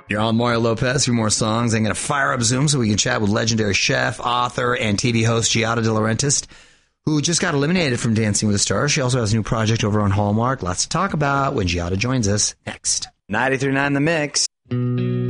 You're on Mario Lopez for more songs. I'm going to fire up Zoom so we can chat with legendary chef, author, and TV host Giada De Laurentiis, who just got eliminated from Dancing with the Stars. She also has a new project over on Hallmark. Lots to talk about when Giada joins us next. 93.9 The Mix.